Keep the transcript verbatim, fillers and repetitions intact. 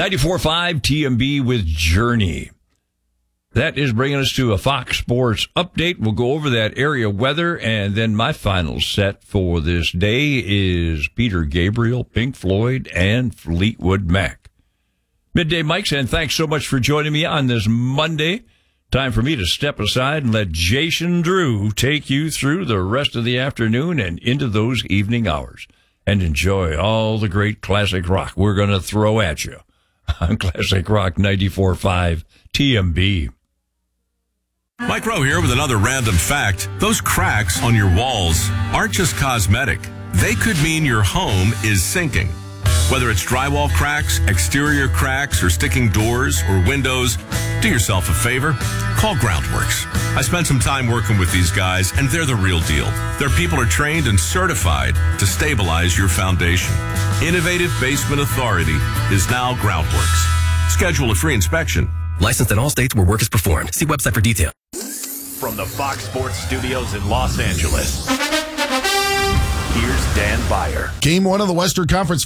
ninety-four point five T M B with Journey. That is bringing us to a Fox Sports update. We'll go over that area weather, and then my final set for this day is Peter Gabriel, Pink Floyd, and Fleetwood Mac. Midday Mics, and thanks so much for joining me on this Monday. Time for me to step aside and let Jason Drew take you through the rest of the afternoon and into those evening hours, and enjoy all the great classic rock we're going to throw at you on Classic Rock ninety-four point five T M B. Mike Rowe here with another random fact. Those cracks on your walls aren't just cosmetic. They could mean your home is sinking. Whether it's drywall cracks, exterior cracks, or sticking doors or windows, do yourself a favor. Call Groundworks. I spent some time working with these guys, and they're the real deal. Their people are trained and certified to stabilize your foundation. Innovative Basement Authority is now Groundworks. Schedule a free inspection. Licensed in all states where work is performed. See website for details. From the Fox Sports Studios in Los Angeles, here's Dan Beyer. Game one of the Western Conference